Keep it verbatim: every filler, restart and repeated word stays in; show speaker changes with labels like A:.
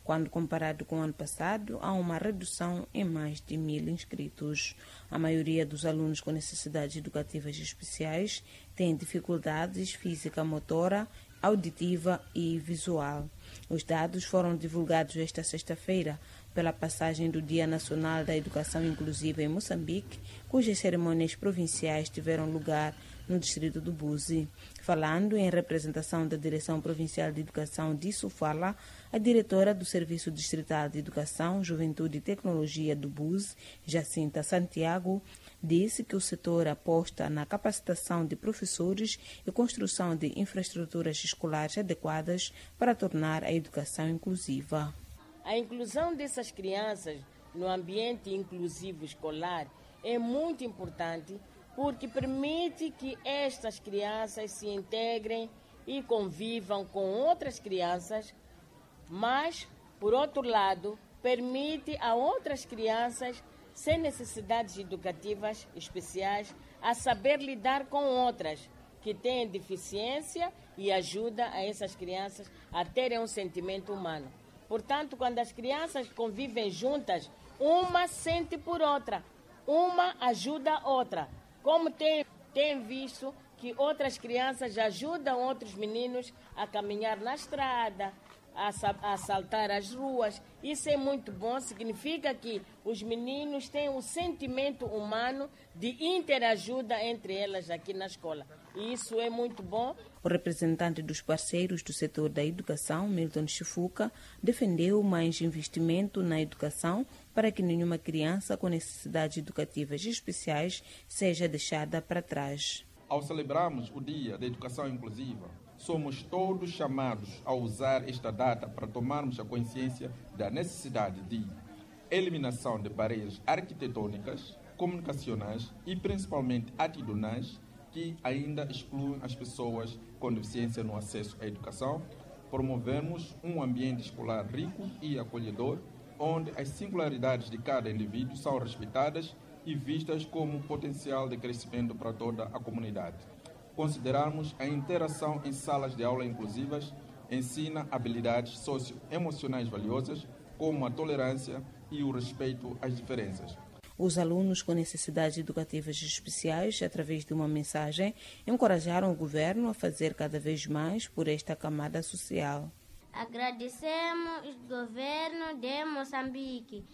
A: Quando comparado com o ano passado, há uma redução em mais de mil inscritos. A maioria dos alunos com necessidades educativas especiais tem dificuldades física, motora, auditiva e visual. Os dados foram divulgados esta sexta-feira pela passagem do Dia Nacional da Educação Inclusiva em Moçambique, cujas cerimônias provinciais tiveram lugar no distrito do Buzi. Falando em representação da Direção Provincial de Educação de Sofala, a diretora do Serviço Distrital de Educação, Juventude e Tecnologia do Buzi, Jacinta Santiago, disse que o setor aposta na capacitação de professores e construção de infraestruturas escolares adequadas para tornar a educação inclusiva.
B: A inclusão dessas crianças no ambiente inclusivo escolar é muito importante porque permite que estas crianças se integrem e convivam com outras crianças, mas, por outro lado, permite a outras crianças sem necessidades educativas especiais a saber lidar com outras que têm deficiência e ajuda a essas crianças a terem um sentimento humano. Portanto, quando as crianças convivem juntas, uma sente por outra, uma ajuda a outra. Como tem, tem visto que outras crianças ajudam outros meninos a caminhar na estrada, a, a saltar as ruas. Isso é muito bom, significa que os meninos têm um sentimento humano de interajuda entre elas aqui na escola. E isso é muito bom.
A: O representante dos parceiros do setor da educação, Milton Chifuca, defendeu mais investimento na educação para que nenhuma criança com necessidades educativas especiais seja deixada para trás.
C: Ao celebrarmos o Dia da Educação Inclusiva, somos todos chamados a usar esta data para tomarmos a consciência da necessidade de eliminação de barreiras arquitetônicas, comunicacionais e principalmente atitudinais que ainda excluem as pessoas com deficiência no acesso à educação. Promovemos um ambiente escolar rico e acolhedor, onde as singularidades de cada indivíduo são respeitadas e vistas como potencial de crescimento para toda a comunidade. Consideramos a interação em salas de aula inclusivas ensina habilidades socioemocionais valiosas, como a tolerância e o respeito às diferenças.
A: Os alunos com necessidades educativas especiais, através de uma mensagem, encorajaram o governo a fazer cada vez mais por esta camada social.
D: Agradecemos o governo de Moçambique